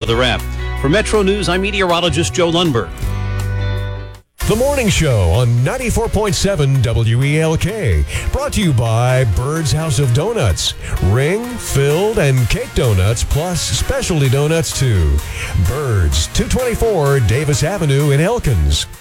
weather app. For Metro News, I'm meteorologist Joe Lundberg. The Morning Show on 94.7 WELK. Brought to you by Bird's House of Donuts. Ring, filled, and cake donuts, plus specialty donuts, too. Bird's, 224 Davis Avenue in Elkins.